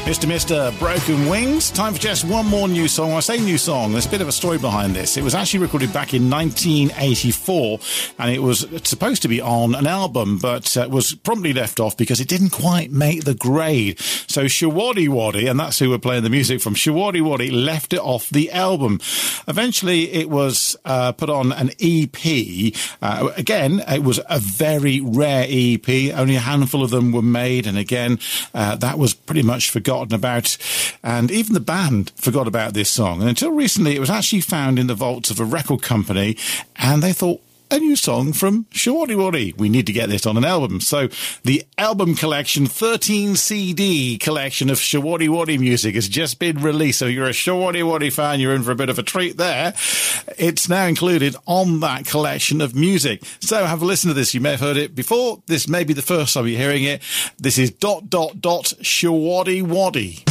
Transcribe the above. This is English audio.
Mr. Broken Wings. Time for just one more new song. When I say new song, there's a bit of a story behind this. It was actually recorded back in 1984, and it was supposed to be on an album, but was promptly left off because it didn't quite make the grade. So Showaddywaddy, and that's who we're playing the music from, Showaddywaddy left it off the album. Eventually, it was put on an EP. Again, it was a very rare EP. Only a handful of them were made, and again, that was pretty much forgotten about, and even the band forgot about this song. And until recently, it was actually found in the vaults of a record company, and they thought, a new song from Showaddywaddy. We need to get this on an album. So the album collection, 13 CD collection of Showaddywaddy music has just been released. So if you're a Showaddywaddy fan, you're in for a bit of a treat there. It's now included on that collection of music. So have a listen to this. You may have heard it before. This may be the first time you're hearing it. This is ... Showaddywaddy.